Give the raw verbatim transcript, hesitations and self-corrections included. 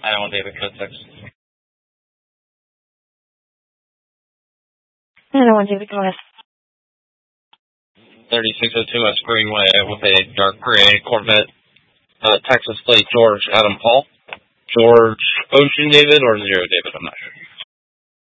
I don't want David code six. I don't want David go S. thirty-six oh two West Greenway with a dark gray Corvette, uh, Texas plate George Adam Paul. George Ocean David or Zero David, I'm not sure.